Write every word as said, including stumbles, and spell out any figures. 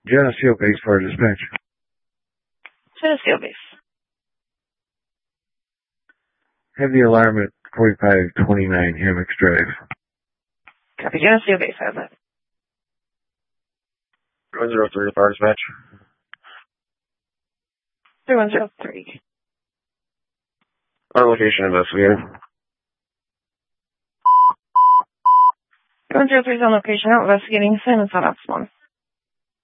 Geneseo base for dispatch. Geneseo base. Have the alarm at forty-five twenty-nine Hammocks Drive. Copy. Geneseo base has it. one zero three to fire dispatch. three one zero three. Our location investigator. one zero three is on location, out investigating assignments on Ops one.